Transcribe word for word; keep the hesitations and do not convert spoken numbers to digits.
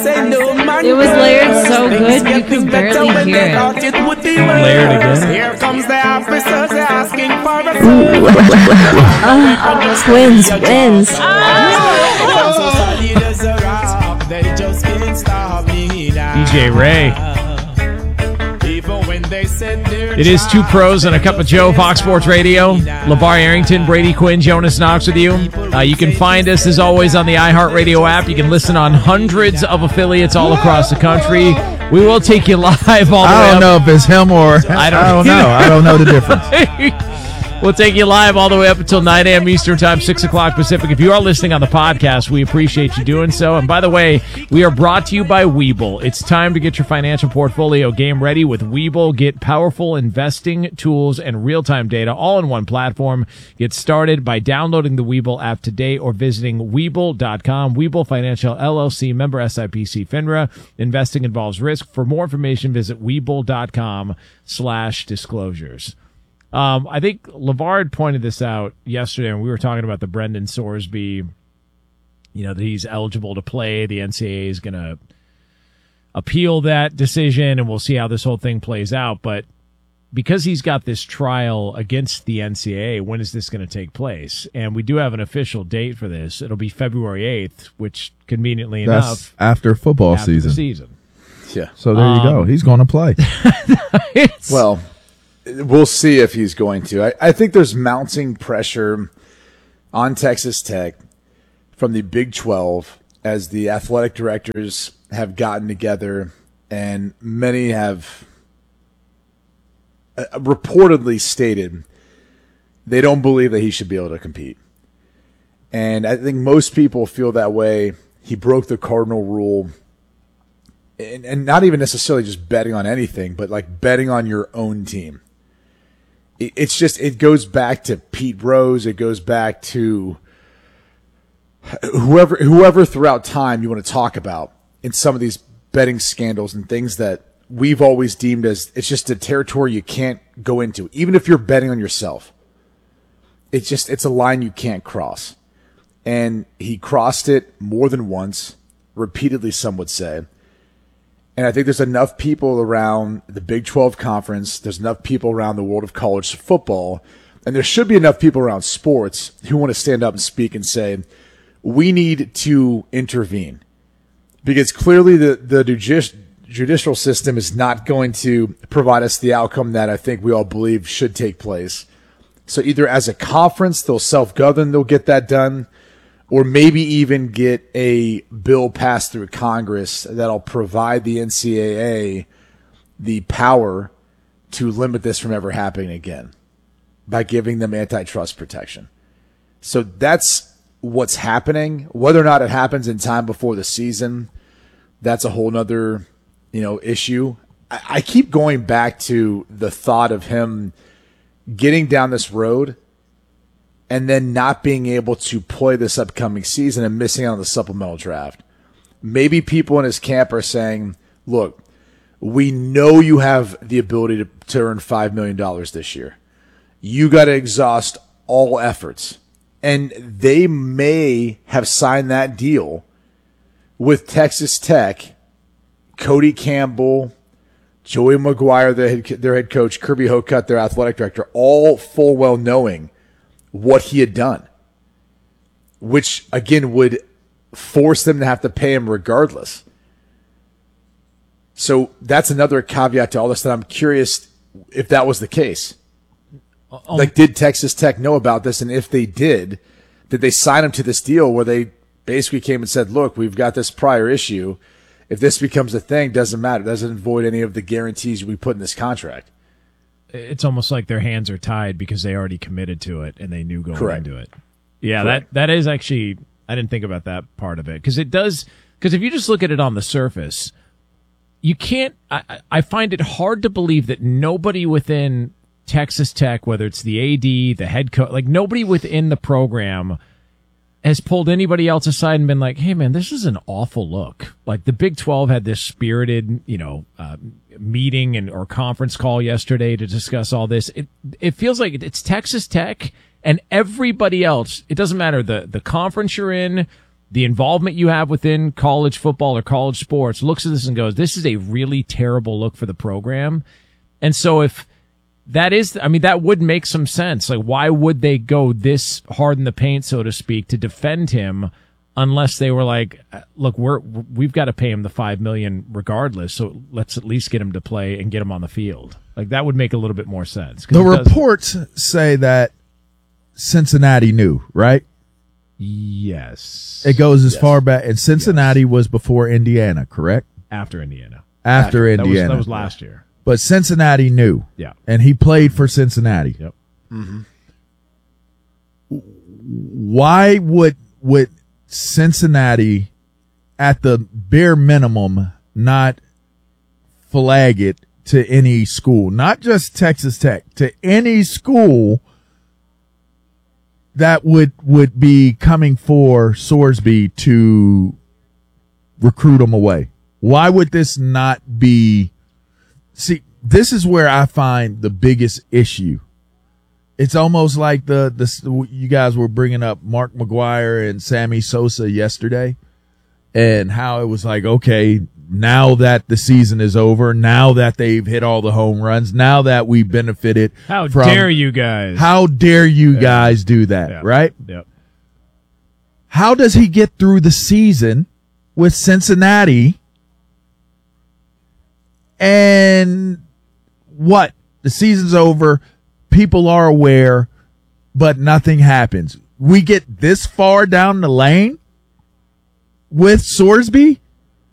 It was layered so good you could barely hear it. Layered again. Here comes the officers asking for a uh, Twins, twins. D J Ray. It is Two Pros and a Cup of Joe, Fox Sports Radio. LeVar Arrington, Brady Quinn, Jonas Knox with you. Uh, you can find us, as always, on the iHeartRadio app. You can listen on hundreds of affiliates all across the country. We will take you live all the way I don't up. know if it's him or I don't, I don't know. I don't know the difference. We'll take you live all the way up until nine a.m. Eastern Time, six o'clock Pacific. If you are listening on the podcast, we appreciate you doing so. And by the way, we are brought to you by Webull. It's time to get your financial portfolio game ready with Webull. Get powerful investing tools and real-time data all in one platform. Get started by downloading the Webull app today or visiting Webull dot com. Webull Financial L L C, member S I P C FINRA. Investing involves risk. For more information, visit Webull dot com slash disclosures. Um, I think LeVar had pointed this out yesterday, and we were talking about the Brendan Sorsby, you know, that he's eligible to play. The N C double A is going to appeal that decision, and we'll see how this whole thing plays out. But because he's got this trial against the N C double A, when is this going to take place? And we do have an official date for this. It'll be February eighth, which conveniently That's enough, after football after season. the season. Yeah. So there you Um, go. He's going to play. Well, we'll see if he's going to. I, I think there's mounting pressure on Texas Tech from the Big twelve as the athletic directors have gotten together, and many have uh, reportedly stated they don't believe that he should be able to compete. And I think most people feel that way. He broke the cardinal rule. And, and not even necessarily just betting on anything, but like betting on your own team. It, it's just, it goes back to Pete Rose. It goes back to whoever, whoever throughout time you want to talk about in some of these betting scandals and things that we've always deemed as, it's just a territory you can't go into. Even if you're betting on yourself, it's just, it's a line you can't cross. And he crossed it more than once, repeatedly, some would say. And I think there's enough people around the Big twelve conference, there's enough people around the world of college football, and there should be enough people around sports who want to stand up and speak and say, we need to intervene. Because clearly the, the judici- judicial system is not going to provide us the outcome that I think we all believe should take place. So either as a conference, they'll self-govern, they'll get that done, or maybe even get a bill passed through Congress that'll provide the N C double A the power to limit this from ever happening again by giving them antitrust protection. So that's what's happening. Whether or not it happens in time before the season, that's a whole nother, you know, issue. I, I keep going back to the thought of him getting down this road and then not being able to play this upcoming season and missing out on the supplemental draft. Maybe people in his camp are saying, look, we know you have the ability to, to earn five million dollars this year. You got to exhaust all efforts. And they may have signed that deal with Texas Tech, Cody Campbell, Joey McGuire, their head, their head coach, Kirby Hocutt, their athletic director, all full well knowing what he had done, which again would force them to have to pay him regardless. So that's another caveat to all this that I'm curious if that was the case. Um, like, did Texas Tech know about this? And if they did, did they sign him to this deal where they basically came and said, look, we've got this prior issue. If this becomes a thing, doesn't matter. It doesn't void any of the guarantees we put in this contract. It's almost like their hands are tied because they already committed to it and they knew going Correct. into it. Yeah, Correct. that that is actually, I didn't think about that part of it because it does, because if you just look at it on the surface, you can't, I, I find it hard to believe that nobody within Texas Tech, whether it's the A D, the head coach, like nobody within the program has pulled anybody else aside and been like, hey man, this is an awful look. Like the Big twelve had this spirited, you know, uh, meeting and or conference call yesterday to discuss all this. It it feels like it's Texas Tech and everybody else. It doesn't matter the the conference you're in, the involvement you have within college football or college sports, looks at this and goes, this is a really terrible look for the program. And so if that is, I mean, that would make some sense. Like, why would they go this hard in the paint, so to speak, to defend him unless they were like, look, we're, we've got to pay him the five million dollars regardless. So let's at least get him to play and get him on the field. Like, that would make a little bit more sense. The reports say that Cincinnati knew, right? Yes. It goes as Yes. far back, and Cincinnati yes. was before Indiana, correct? After Indiana. After, After That Indiana. was, that was last year. But Cincinnati knew. Yeah. And he played for Cincinnati. Yep. Mm-hmm. Why would would Cincinnati, at the bare minimum, not flag it to any school, not just Texas Tech, to any school that would would be coming for Sorsby to recruit him away? Why would this not be? See, this is where I find the biggest issue. It's almost like the the you guys were bringing up Mark McGuire and Sammy Sosa yesterday, and how it was like, okay, now that the season is over, now that they've hit all the home runs, now that we benefited. How from, dare you guys? How dare you yeah. guys do that, yeah. right? Yep. How does he get through the season with Cincinnati? And what? The season's over. People are aware, but nothing happens. We get this far down the lane with Sorsby,